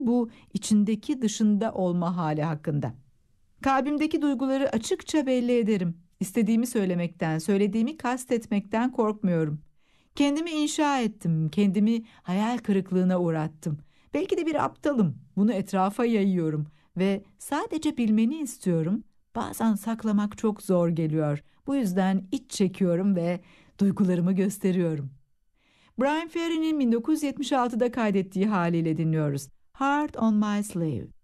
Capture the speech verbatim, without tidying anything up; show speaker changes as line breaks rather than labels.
Bu içindeki dışında olma hali hakkında. Kalbimdeki duyguları açıkça belli ederim. İstediğimi söylemekten, söylediğimi kastetmekten korkmuyorum. Kendimi inşa ettim, kendimi hayal kırıklığına uğrattım. Belki de bir aptalım, bunu etrafa yayıyorum ve sadece bilmeni istiyorum. Bazen saklamak çok zor geliyor. Bu yüzden iç çekiyorum ve duygularımı gösteriyorum. Brian Ferry'nin bin dokuz yüz yetmiş altıda kaydettiği haliyle dinliyoruz. Heart on My Sleeve.